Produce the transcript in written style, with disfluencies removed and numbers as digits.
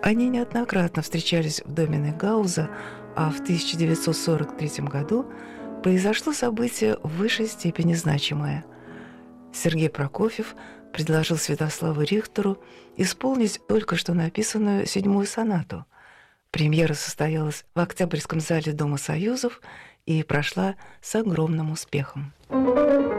Они неоднократно встречались в доме Негауза, а в 1943 году произошло событие в высшей степени значимое. Сергей Прокофьев предложил Святославу Рихтеру исполнить только что написанную седьмую сонату. Премьера состоялась в Октябрьском зале Дома Союзов и прошла с огромным успехом.